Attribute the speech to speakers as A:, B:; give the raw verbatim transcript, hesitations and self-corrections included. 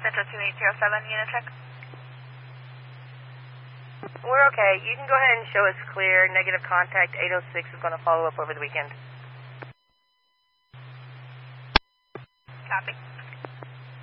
A: Central two eight zero seven, unit check.
B: We're okay. You can go ahead and show us clear. Negative contact eight oh six is going to follow up over the weekend.
A: Copy.